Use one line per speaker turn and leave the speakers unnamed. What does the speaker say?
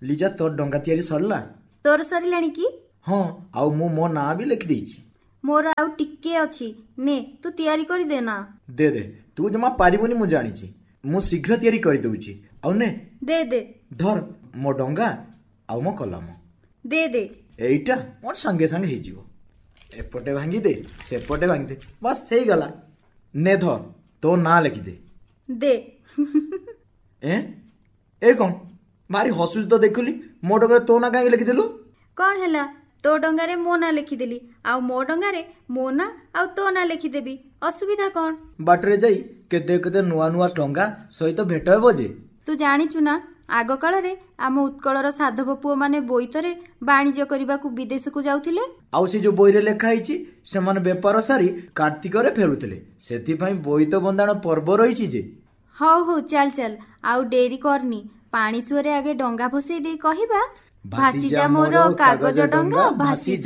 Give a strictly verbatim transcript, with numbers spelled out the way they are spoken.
ଲିଜା ତୋର ଡଙ୍ଗା ତିଆରି ସରିଲା?
ତୋର ସରିଲାଣି କି?
ହଁ, ଆଉ ମୁଁ ମୋ ନାଁ ବି ଲେଖିଦେଇଛି।
ମୋର ଆଉ ଟିକେ ଅଛି, ନେ ତୁ ତିଆରି କରିଦେ ନା।
ଦେ ଦେ, ତୁ ଜମା ପାରିବୁନି ମୁଁ ଜାଣିଛି। ମୁଁ ଶୀଘ୍ର ତିଆରି କରିଦଉଛି। ଆଉ ନେ
ଦେ ଦେ
ଧର ମୋ ଡଙ୍ଗା ଆଉ ମୋ କଲମ।
ଦେ ଦେ
ଏଇଟା ମୋର ସାଙ୍ଗେ ସାଙ୍ଗେ ହେଇଯିବ। ଏପଟେ ଭାଙ୍ଗିଦେ, ସେପଟେ ଭାଙ୍ଗିଦେ, ବାସ୍ ହେଇଗଲା। ନେ ଧର ତୋ ନାଁ ଲେଖିଦେ।
ଦେ
ଏ ଏ କଣ ଭାରି ହସୁଛି ତ ଦେଖିଲି। ମୋ ଡଙ୍ଗାରେ ତୋ ନାଁ କାହିଁକି ଲେଖିଦେଲୁ?
କଣ ହେଲା? ତୋ ଡଙ୍ଗାରେ ମୋ ନାଁ ଲେଖିଦେଲି, ଆଉ ମୋ ଡଙ୍ଗାରେ ମୋ ନାଁ ଆଉ ତୋ ନାଁ ଲେଖିଦେବି। ଅସୁବିଧା କଣ?
ବାଟରେ ଯାଇ କେତେ କେତେ ନୂଆ ନୂଆ ଡଙ୍ଗା ସହିତ ଭେଟ ହେବ ଯେ।
ତୁ ଜାଣିଛୁ ନା, ଆଗ କାଳରେ ଆମ ଉତ୍କଳର ସାଧବ ପୁଅମାନେ ବୋଇତରେ ବାଣିଜ୍ୟ କରିବାକୁ ବିଦେଶକୁ ଯାଉଥିଲେ।
ଆଉ ସେ ଯୋଉ ବହିରେ ଲେଖା ହେଇଛି, ସେମାନେ ବେପାର ସାରି କାର୍ତ୍ତିକରେ ଫେରୁଥିଲେ। ସେଥିପାଇଁ ବୋଇତ ବନ୍ଦାଣ ପର୍ବ ରହିଛି ଯେ।
ହଉ ହଉ ଚାଲ ଚାଲ, ଆଉ ଡେରି କରନି। ପାଣି ସୁଅରେ ଆଗେ ଡଙ୍ଗା ଭସେଇ ଦେଇ କହିବା, ଭାସିଯା ମୋର କାଗଜ ଡଙ୍ଗା ଭାସିଯା।